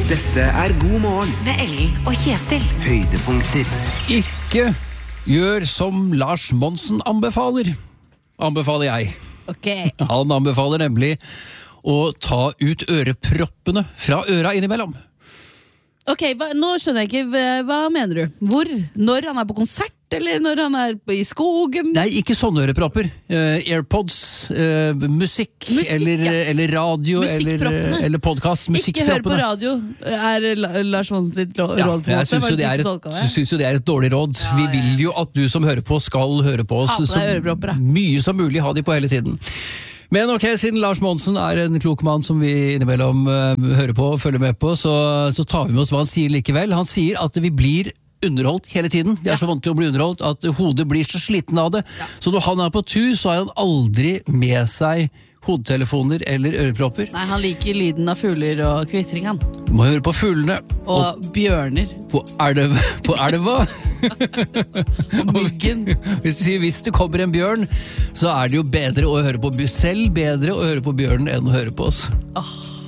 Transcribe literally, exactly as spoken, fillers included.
Dette er God morgen med Ellen og Kjetil. Høydepunkter. Ikke gjør som Lars Monsen anbefaler. Anbefaler jeg. Ok. Han anbefaler nemlig å ta ut øreproppene fra øra innimellom. Ok, hva, nå skjønner jeg ikke, hva, hva mener du? Hvor? Når han er på konsert, eller når han er på, i skogen? Nei, ikke sånne ørepropper. Uh, Airpods, uh, musikk, Musikk, eller, ja. eller radio, eller, eller podcast. Ikke hør på radio, er La- Lars Monsen sitt råd Ja, på en jeg måte. synes Var jo, det er ikke et, tolket av det? synes jo det er et dårlig råd. Ja, Vi ja. vil jo at du som hører på skal høre på oss Ha på deg så ørepropper, da. mye som mulig, ha de på hele tiden. Men ok, siden Lars Monsen er en klok mann som vi innimellom uh, hører på og følger med på, så, så tar vi med oss hva han sier likevel. Han sier at vi blir underholdt hele tiden. Vi er Ja. så vant til å bli underholdt at hodet blir så sliten av det. Så når han er på tur, så har han aldri med seg hodetelefoner eller ørepropper. Nei, han liker lyden av fugler og kvittring, han. Du må høre på fuglene Og bjørner. på, elv, på elva. Og myggen. Hvis, du sier, hvis det kommer en bjørn, så er det jo bedre å høre på selv bedre å høre på bjørnen enn å høre på oss. Åh.